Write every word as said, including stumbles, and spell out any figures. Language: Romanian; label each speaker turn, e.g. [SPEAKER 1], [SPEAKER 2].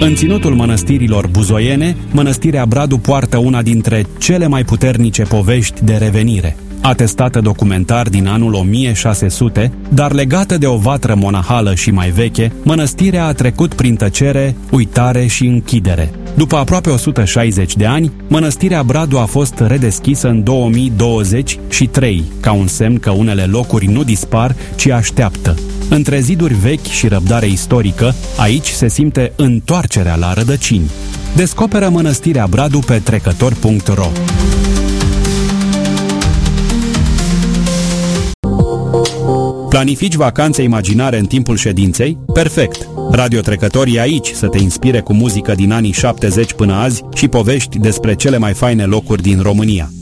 [SPEAKER 1] În ținutul mănăstirilor buzoiene, Mănăstirea Bradu poartă una dintre cele mai puternice povești de revenire, atestată documentar din anul o mie șase sute, dar legată de o vatră monahală și mai veche, mănăstirea a trecut prin tăcere, uitare și închidere. După aproape o sută șaizeci de ani, Mănăstirea Bradu a fost redeschisă în două mii douăzeci și trei, ca un semn că unele locuri nu dispar, ci așteaptă. Între ziduri vechi și răbdare istorică, aici se simte întoarcerea la rădăcini. Descoperă Mănăstirea Bradu pe trecător punct ro. Planifici vacanțe imaginare în timpul ședinței? Perfect! Radio Trecător e aici să te inspire cu muzică din anii șaptezeci până azi și povești despre cele mai faine locuri din România.